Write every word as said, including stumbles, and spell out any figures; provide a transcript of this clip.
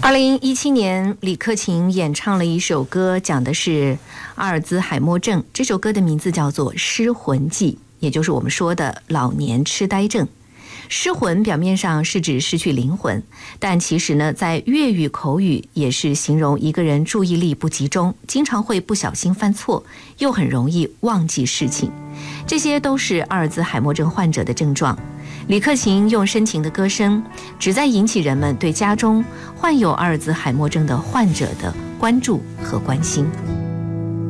二零一七年，李克勤演唱了一首歌，讲的是阿尔兹海默症。这首歌的名字叫做《失魂记》，也就是我们说的老年痴呆症。失魂表面上是指失去灵魂，但其实呢，在粤语口语也是形容一个人注意力不集中，经常会不小心犯错，又很容易忘记事情。这些都是阿尔兹海默症患者的症状。李克勤用深情的歌声，旨在引起人们对家中患有阿尔兹海默症的患者的关注和关心。